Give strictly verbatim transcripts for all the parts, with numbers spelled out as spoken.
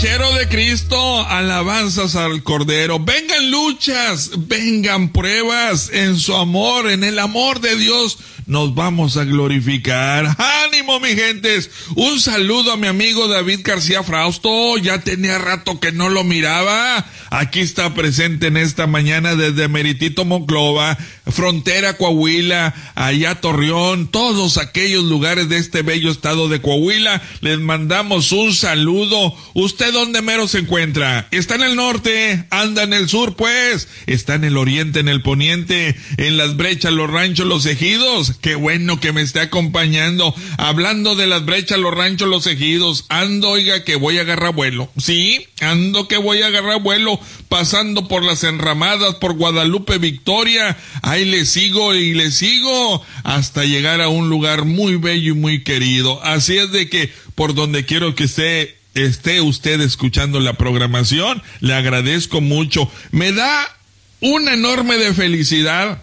ranchero de Cristo, alabanzas al Cordero. Vengan luchas, vengan pruebas, en su amor, en el amor de Dios nos vamos a glorificar. ¡Ánimo, mi gentes! Un saludo a mi amigo David García Frausto, ya tenía rato que no lo miraba. Aquí está presente en esta mañana desde Meritito, Monclova, frontera Coahuila, allá Torreón, todos aquellos lugares de este bello estado de Coahuila. Les mandamos un saludo. ¿Usted dónde mero se encuentra? ¿Está en el norte? ¿Anda en el sur, pues? ¿Está en el oriente, en el poniente, en las brechas, los ranchos, los ejidos? Qué bueno que me esté acompañando. Hablando de las brechas, los ranchos, los ejidos, ando, oiga, que voy a agarrar vuelo. Sí, ando que voy a agarrar vuelo, pasando por las enramadas, por Guadalupe, Victoria. Ahí le sigo y le sigo hasta llegar a un lugar muy bello y muy querido. Así es de que por donde quiero que esté, esté usted escuchando la programación, le agradezco mucho. Me da una enorme de felicidad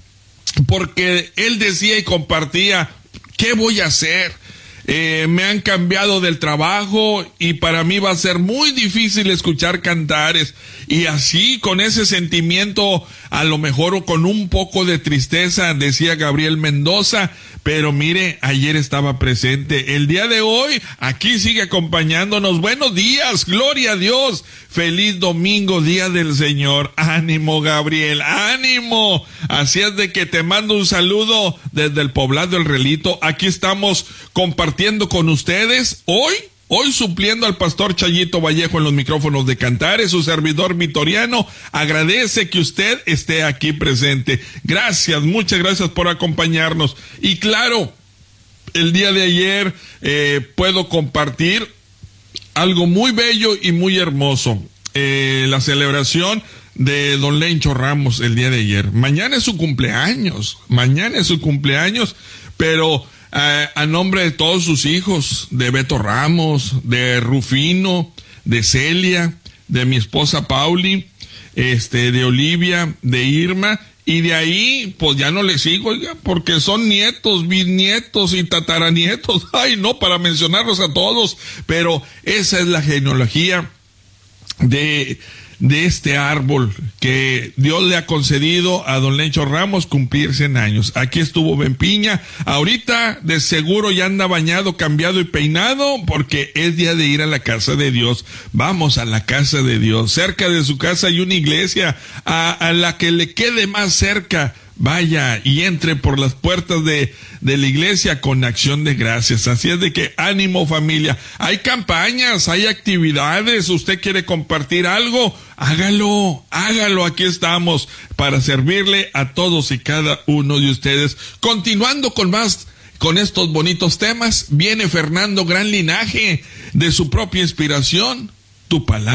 porque él decía y compartía, ¿qué voy a hacer? Eh, me han cambiado del trabajo y para mí va a ser muy difícil escuchar cantares. Y así, con ese sentimiento, a lo mejor con un poco de tristeza, decía Gabriel Mendoza, pero mire, ayer estaba presente. El día de hoy, aquí sigue acompañándonos. Buenos días, gloria a Dios. Feliz domingo, día del Señor. Ánimo, Gabriel, ánimo. Así es de que te mando un saludo desde el poblado El Relito. Aquí estamos compartiendo con ustedes hoy. Hoy supliendo al pastor Chayito Vallejo en los micrófonos de Cantares, su servidor vitoriano, agradece que usted esté aquí presente. Gracias, muchas gracias por acompañarnos. Y claro, el día de ayer eh, puedo compartir algo muy bello y muy hermoso. Eh, la celebración de don Lencho Ramos el día de ayer. Mañana es su cumpleaños, mañana es su cumpleaños, pero... Uh, a nombre de todos sus hijos, de Beto Ramos, de Rufino, de Celia, de mi esposa Pauli, este, de Olivia, de Irma, y de ahí, pues ya no le sigo, oiga, porque son nietos, bisnietos y tataranietos, ay no, para mencionarlos a todos, pero esa es la genealogía de... de este árbol que Dios le ha concedido a don Lencho Ramos cumplir cien años. Aquí estuvo Ben Piña, ahorita de seguro ya anda bañado, cambiado y peinado, porque es día de ir a la casa de Dios. Vamos a la casa de Dios. Cerca de su casa hay una iglesia, a, a la que le quede más cerca, vaya y entre por las puertas de, de la iglesia con acción de gracias. Así es de que ánimo, familia. Hay campañas, hay actividades. ¿Usted quiere compartir algo? Hágalo, hágalo. Aquí estamos para servirle a todos y cada uno de ustedes. Continuando con más, con estos bonitos temas, viene Fernando Gran Linaje de su propia inspiración. Tu palabra.